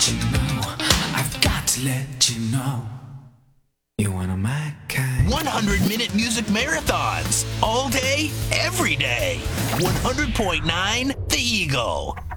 let you know. I've got to let you know. You're one of my kind. 100-minute music marathons. All day, every day. 100.9 The Eagle.